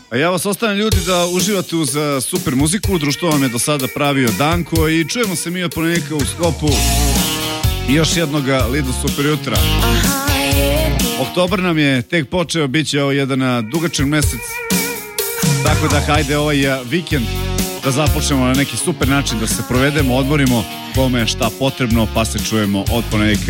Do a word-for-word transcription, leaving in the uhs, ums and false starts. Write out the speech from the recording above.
A ja vas ostavljam ljudi da uživate uz super muziku. Društvo vam je do sada pravio Danko i čujemo se mi od ponedjeljka u sklopu još jednog Lidl Super jutra. Oktobar nam je tek počeo, bit će ovo jedan dugačan mesec, tako da hajde ovaj vikend da započnemo na neki super način, da se provedemo, odmorimo, kome šta potrebno, pa se čujemo od ponedjeljka